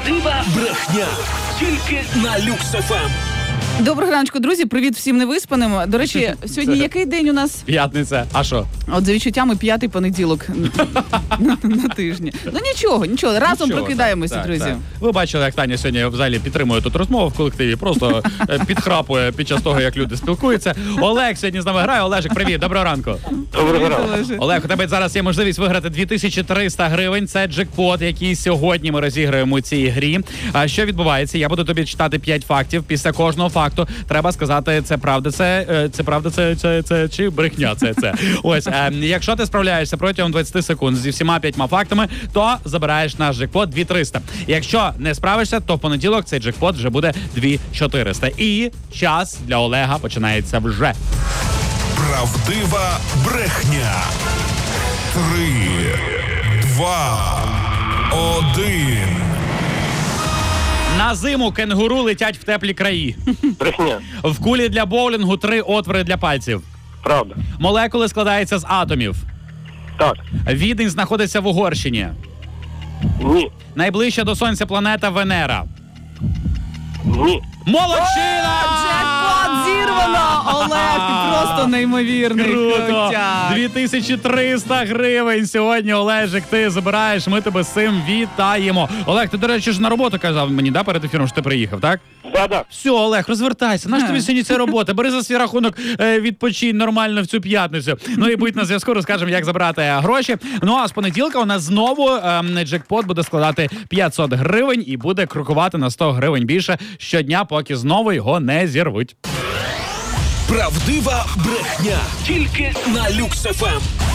Правдива брехня. Тільки на Люкс ФМ. Доброго раночку, друзі. Привіт всім невиспаним. До речі, сьогодні який день у нас? П'ятниця. А що? От за відчуттями 5-й понеділок на тижні. Ну нічого. Разом прокидаємося, друзі. Так. Ви бачили, як Таня сьогодні в залі підтримує тут розмову в колективі, просто підхрапує під час того, як люди спілкуються. Олег сьогодні з нами грає. Олежик, привіт, доброго ранку. Доброго ранку. Олег, у тебе зараз є можливість виграти 2300 гривень. Це джекпот, який сьогодні ми розіграємо у цій грі. А що відбувається? Я буду тобі читати 5 фактів. Після кожного факту треба сказати, це правда, це правда, це чи брехня, це. Ось, якщо ти справляєшся протягом 20 секунд зі всіма 5 фактами, то забираєш наш джекпот 2300. Якщо не справишся, то в понеділок цей джекпот вже буде 2400. І час для Олега починається вже. Правдива брехня. 3, 2, 1. На зиму кенгуру летять в теплі краї. Брехня. В кулі для боулінгу 3 отвори для пальців. Правда. Молекули складаються з атомів. Так. Відень знаходиться в Угорщині. Ні. Найближча до Сонця планета Венера. Ні. Молодчина! Джекпот зірвано! Олег, ти просто неймовірний. Круто! крутяк. 2300 гривень сьогодні, Олежик, ти забираєш, ми тебе з цим вітаємо. Олег, ти, до речі, ж на роботу казав мені, да, перед ефіром, що ти приїхав, так? Да. Все, Олег, розвертайся. Наш тобі сьогодні ця робота. Бери за свій рахунок, відпочинь нормально в цю п'ятницю. Ну і будь на зв'язку, розкажемо, як забрати гроші. Ну а з понеділка у нас знову джекпот буде складати 500 гривень і буде крокувати на 100 гривень більше щодня, поки знову його не зірвуть. Правдива брехня. Тільки на Люкс ФМ.